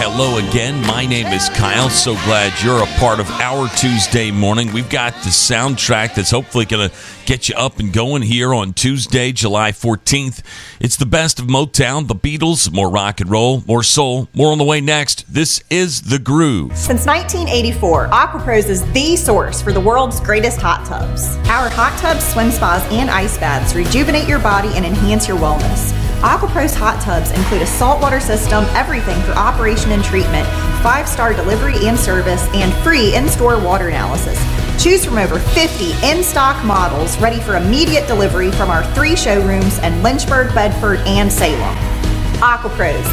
Hello again. My name is Kyle. So glad you're a part of our Tuesday morning. We've got the soundtrack that's hopefully going to get you up and going here on Tuesday, July 14th. It's the best of Motown, the Beatles, more rock and roll, more soul, more on the way next. This is The Groove. Since 1984, AquaPros is the source for the world's greatest hot tubs. Our hot tubs, swim spas, and ice baths rejuvenate your body and enhance your wellness. AquaPros hot tubs include a saltwater system, everything for operation and treatment, 5-star delivery and service, and free in-store water analysis. Choose from over 50 in-stock models ready for immediate delivery from our 3 showrooms in Lynchburg, Bedford, and Salem. AquaPros,